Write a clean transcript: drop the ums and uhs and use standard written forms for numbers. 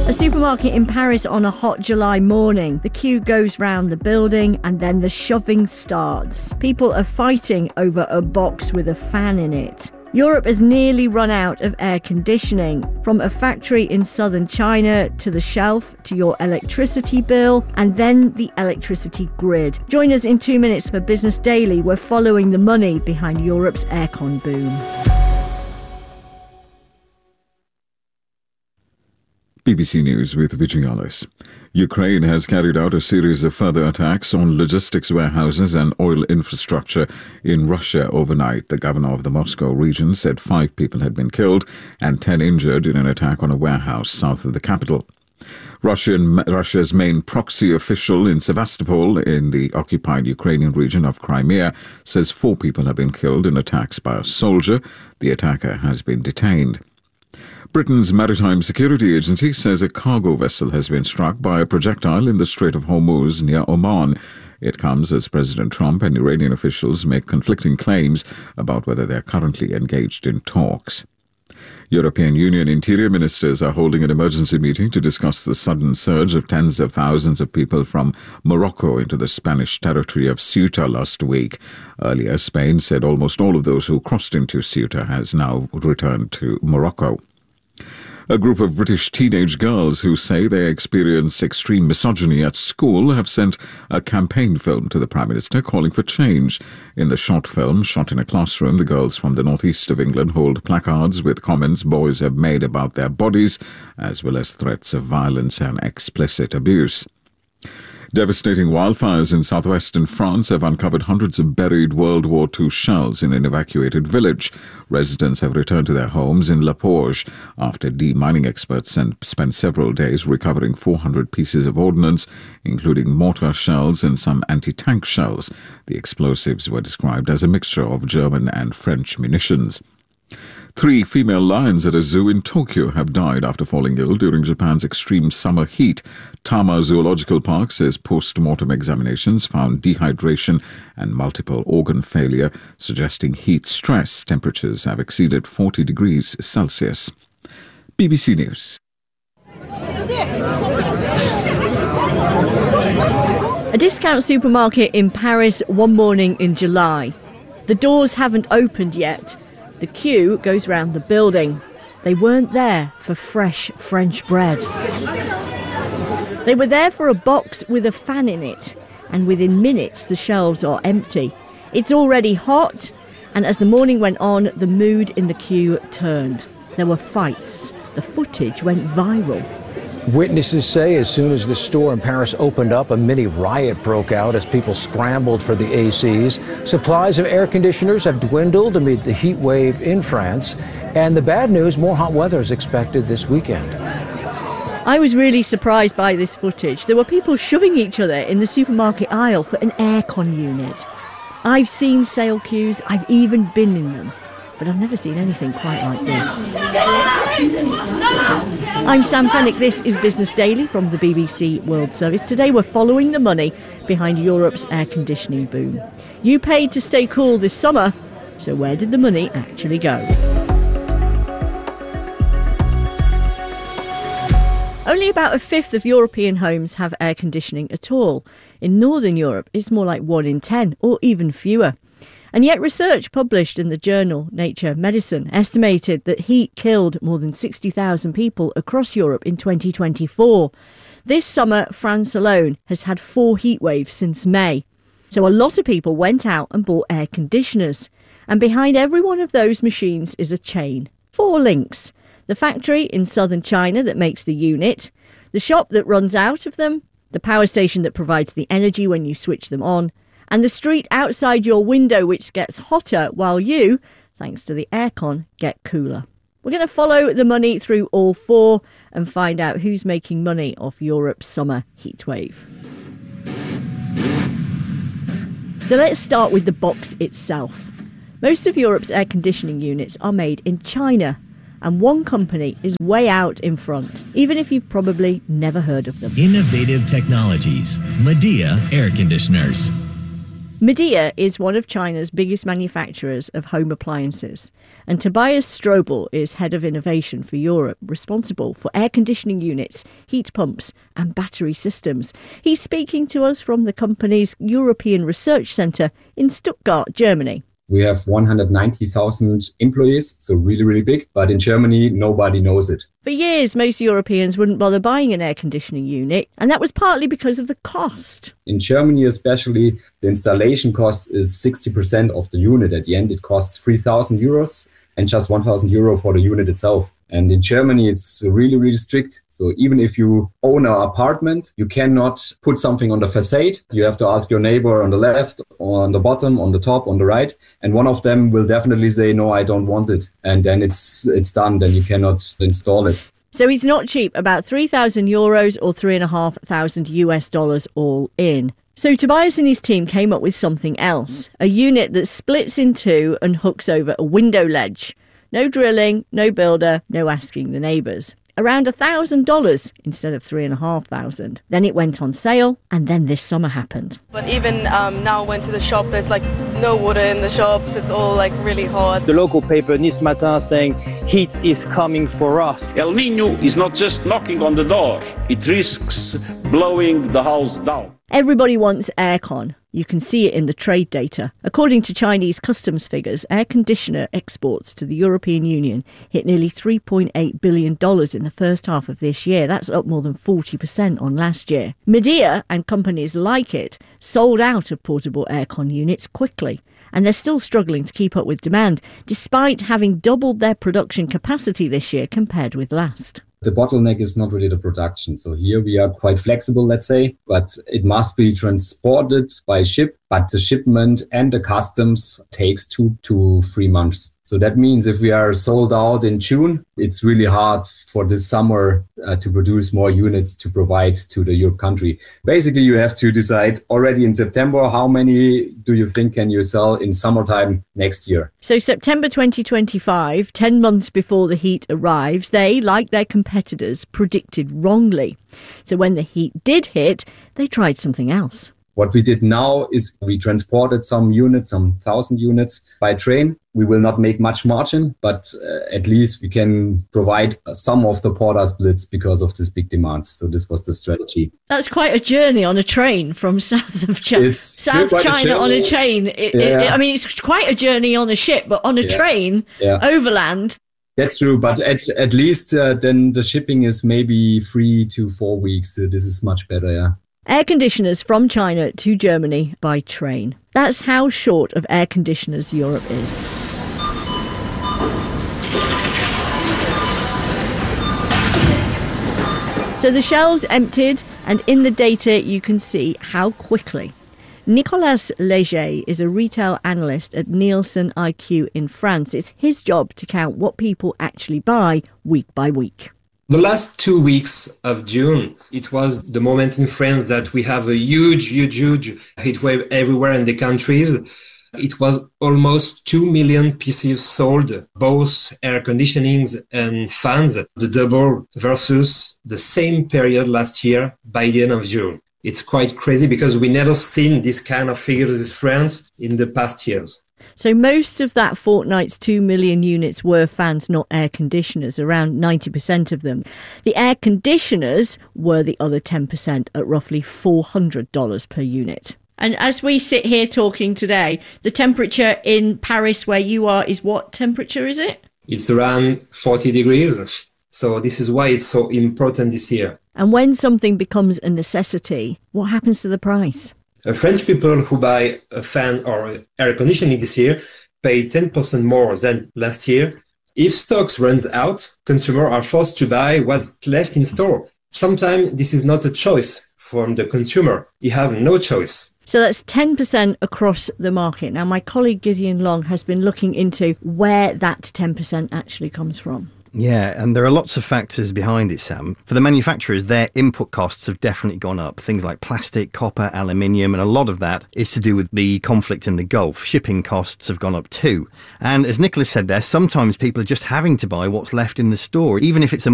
A supermarket in Paris on a hot July morning. The queue goes round the building and then the shoving starts. People are fighting over a box with a fan in it. Europe has nearly run out of air conditioning. From a factory in southern China to the shelf to your electricity bill and then the electricity grid. Join us in 2 minutes for Business Daily. We're following the money behind Europe's aircon boom. BBC News with Vijay Alice. Ukraine has carried out a series of further attacks on logistics warehouses and oil infrastructure in Russia overnight. The governor of the Moscow region said 5 people had been killed and 10 injured in an attack on a warehouse south of the capital. Russia's main proxy official in Sevastopol, in the occupied Ukrainian region of Crimea, says 4 people have been killed in attacks by a soldier. The attacker has been detained. Britain's Maritime Security Agency says a cargo vessel has been struck by a projectile in the Strait of Hormuz near Oman. It comes as President Trump and Iranian officials make conflicting claims about whether they are currently engaged in talks. European Union interior ministers are holding an emergency meeting to discuss the sudden surge of tens of thousands of people from Morocco into the Spanish territory of Ceuta last week. Earlier, Spain said almost all of those who crossed into Ceuta has now returned to Morocco. A group of British teenage girls who say they experience extreme misogyny at school have sent a campaign film to the Prime Minister calling for change. In the short film, shot in a classroom, the girls from the northeast of England hold placards with comments boys have made about their bodies, as well as threats of violence and explicit abuse. Devastating wildfires in southwestern France have uncovered hundreds of buried World War II shells in an evacuated village. Residents have returned to their homes in La Porge after demining experts spent several days recovering 400 pieces of ordnance, including mortar shells and some anti-tank shells. The explosives were described as a mixture of German and French munitions. 3 female lions at a zoo in Tokyo have died after falling ill during Japan's extreme summer heat. Tama Zoological Park says post-mortem examinations found dehydration and multiple organ failure, suggesting heat stress. Temperatures have exceeded 40 degrees Celsius. BBC News. A discount supermarket in Paris one morning in July. The doors haven't opened yet. The queue goes round the building. They weren't there for fresh French bread. They were there for a box with a fan in it, and within minutes the shelves are empty. It's already hot, and as the morning went on, the mood in the queue turned. There were fights. The footage went viral. Witnesses say as soon as the store in Paris opened up, a mini riot broke out as people scrambled for the ACs. Supplies of air conditioners have dwindled amid the heat wave in France. And the bad news, more hot weather is expected this weekend. I was really surprised by this footage. There were people shoving each other in the supermarket aisle for an aircon unit. I've seen sale queues, I've even been in them. But I've never seen anything quite like this. I'm Sam Fennick. This is Business Daily from the BBC World Service. Today we're following the money behind Europe's air conditioning boom. You paid to stay cool this summer, so where did the money actually go? Only about a fifth of European homes have air conditioning at all. In Northern Europe, it's more like 1 in 10 or even fewer. And yet research published in the journal Nature Medicine estimated that heat killed more than 60,000 people across Europe in 2024. This summer, France alone has had 4 heat waves since May. So a lot of people went out and bought air conditioners. And behind every one of those machines is a chain. 4 links. The factory in southern China that makes the unit, the shop that runs out of them, the power station that provides the energy when you switch them on, and the street outside your window which gets hotter while you, thanks to the aircon, get cooler. We're going to follow the money through all 4 and find out who's making money off Europe's summer heatwave. So let's start with the box itself. Most of Europe's air conditioning units are made in China, and one company is way out in front, even if you've probably never heard of them. Innovative Technologies, Midea Air Conditioners. Midea is one of China's biggest manufacturers of home appliances, and Tobias Strobel is head of innovation for Europe, responsible for air conditioning units, heat pumps and battery systems. He's speaking to us from the company's European Research Centre in Stuttgart, Germany. We have 190,000 employees, so really, really big. But in Germany, nobody knows it. For years, most Europeans wouldn't bother buying an air conditioning unit, and that was partly because of the cost. In Germany especially, the installation cost is 60% of the unit. At the end, it costs 3,000 euros and just 1,000 euro for the unit itself. And in Germany, it's really, really strict. So even if you own an apartment, you cannot put something on the facade. You have to ask your neighbor on the left, or on the bottom, on the top, on the right. And one of them will definitely say, no, I don't want it. And then it's done. Then you cannot install it. So it's not cheap, about 3,000 euros or $3,500 US all in. So Tobias and his team came up with something else, a unit that splits in two and hooks over a window ledge. No drilling, no builder, no asking the neighbours. Around $1,000 instead of $3,500. Then it went on sale, and then this summer happened. But even now I went to the shop, there's like no water in the shops, it's all like really hot. The local paper Nice Matin saying heat is coming for us. El Niño is not just knocking on the door, it risks blowing the house down. Everybody wants aircon. You can see it in the trade data. According to Chinese customs figures, air conditioner exports to the European Union hit nearly $3.8 billion in the first half of this year. That's up more than 40% on last year. Midea and companies like it sold out of portable aircon units quickly, and they're still struggling to keep up with demand, despite having doubled their production capacity this year compared with last. The bottleneck is not really the production. So here we are quite flexible, let's say, but it must be transported by ship. But the shipment and the customs takes 2 to 3 months. So that means if we are sold out in June, it's really hard for this summer to produce more units to provide to the Europe country. Basically, you have to decide already in September, how many do you think can you sell in summertime next year? So September 2025, 10 months before the heat arrives, they, like their competitors, predicted wrongly. So when the heat did hit, they tried something else. What we did now is we transported some units, some 1,000 units by train. We will not make much margin, but at least we can provide some of the porta splits because of this big demand. So this was the strategy. That's quite a journey on a train from south of China. South China on a train. I mean, it's quite a journey on a ship, but on a train, overland. That's true, but at least then the shipping is maybe 3 to 4 weeks. So this is much better, yeah. Air conditioners from China to Germany by train. That's how short of air conditioners Europe is. So the shelves emptied, and in the data you can see how quickly. Nicolas Léger is a retail analyst at Nielsen IQ in France. It's his job to count what people actually buy week by week. The last 2 weeks of June, it was the moment in France that we have a huge heat wave everywhere in the countries. It was almost 2 million pieces sold, both air conditionings and fans, the double versus the same period last year by the end of June. It's quite crazy because we never seen this kind of figures in France in the past years. So most of that fortnight's 2 million units were fans, not air conditioners, around 90% of them. The air conditioners were the other 10% at roughly $400 per unit. And as we sit here talking today, the temperature in Paris where you are is what temperature is it? It's around 40 degrees. So this is why it's so important this year. And when something becomes a necessity, what happens to the price? French people who buy a fan or air conditioning this year pay 10% more than last year. If stocks runs out, consumers are forced to buy what's left in store. Sometimes this is not a choice from the consumer. You have no choice. So that's 10% across the market. Now, my colleague Gideon Long has been looking into where that 10% actually comes from. Yeah, and there are lots of factors behind it, Sam. For the manufacturers, their input costs have definitely gone up. Things like plastic, copper, aluminium, and a lot of that is to do with the conflict in the Gulf. Shipping costs have gone up too. And as Nicholas said there, sometimes people are just having to buy what's left in the store, even if it's a